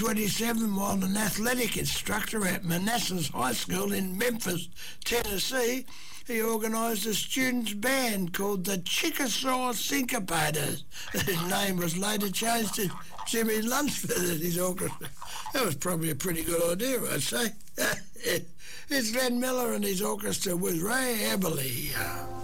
27, while an athletic instructor at Manassas High School in Memphis, Tennessee, he organised a students' band called the Chickasaw Syncopators. His name was later changed to Jimmy Lunsford at his orchestra. That was probably a pretty good idea, I'd say. It's Glenn Miller and his orchestra with Ray Eberly.